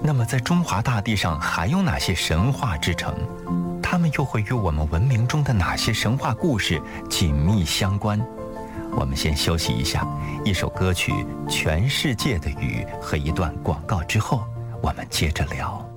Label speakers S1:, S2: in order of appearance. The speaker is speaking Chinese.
S1: 那么在中华大地上还有哪些神话之城？它们又会与我们文明中的哪些神话故事紧密相关？我们先休息一下，一首歌曲《全世界的雨》和一段广告之后，我们接着聊。